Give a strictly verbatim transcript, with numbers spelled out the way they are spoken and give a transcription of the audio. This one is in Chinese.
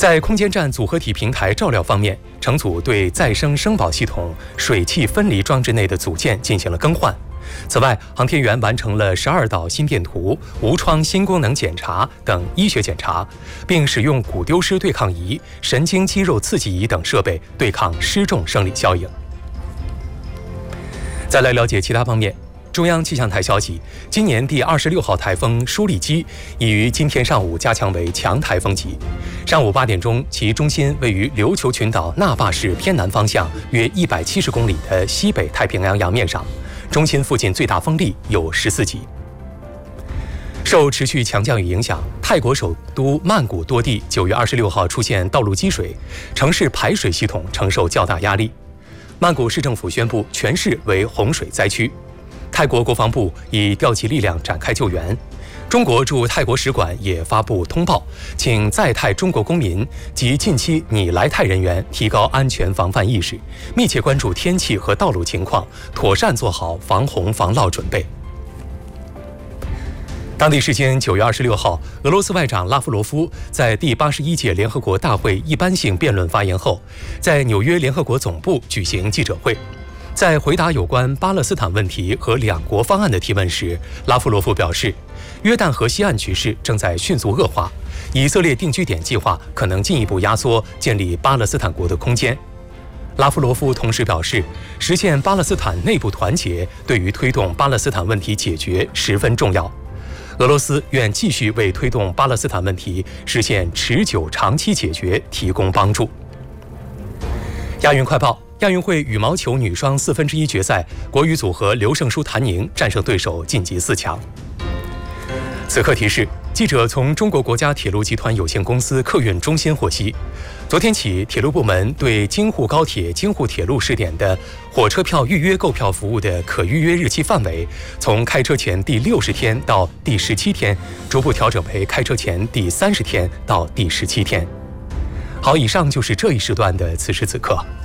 在空间站组合体平台照料方面，乘组对再生声保系统水汽分离装置内的组件进行了更换。此外，航天员完成了十二道心电图、无创新功能检查等医学检查，并使用骨丢失对抗仪、神经肌肉刺激仪等设备对抗失重生理效应。再来了解其他方面。中央气象台消息，今年第二十六号台风舒力基已于今天上午加强为强台风级。上午八点钟，其中心位于琉球群岛那霸市偏南方向约一百七十公里的西北太平洋洋面上，中心附近最大风力有十四级。受持续强降雨影响，泰国首都曼谷多地九月二十六号出现道路积水，城市排水系统承受较大压力。曼谷市政府宣布全市为洪水灾区。泰国国防部已调集力量展开救援，中国驻泰国使馆也发布通报，请在泰中国公民及近期拟来泰人员提高安全防范意识，密切关注天气和道路情况，妥善做好防洪防涝准备。当地时间九月二十六号，俄罗斯外长拉夫罗夫在第八十一届联合国大会一般性辩论发言后，在纽约联合国总部举行记者会。在回答有关巴勒斯坦问题和两国方案的提问时，拉夫罗夫表示，约旦河西岸局势正在迅速恶化，以色列定居点计划可能进一步压缩建立巴勒斯坦国的空间。拉夫罗夫同时表示，实现巴勒斯坦内部团结对于推动巴勒斯坦问题解决十分重要。俄罗斯愿继续为推动巴勒斯坦问题实现持久长期解决提供帮助。亚运快报。亚运会羽毛球女双四分之一决赛，国羽组合刘胜书、谭宁战胜对手晋级四强。此刻提示：记者从中国国家铁路集团有限公司客运中心获悉，昨天起，铁路部门对京沪高铁京沪铁路试点的火车票预约购票服务的可预约日期范围，从开车前第六十天到第十七天，逐步调整为开车前第三十天到第十七天。好，以上就是这一时段的此时此刻。